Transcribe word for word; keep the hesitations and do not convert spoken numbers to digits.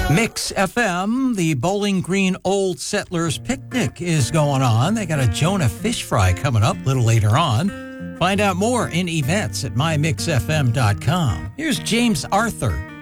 Mix F M, the Bowling Green Old Settlers Picnic is going on. They got a Jonah fish fry coming up a little later on. Find out more in events at my mix f m dot com. Here's James Arthur.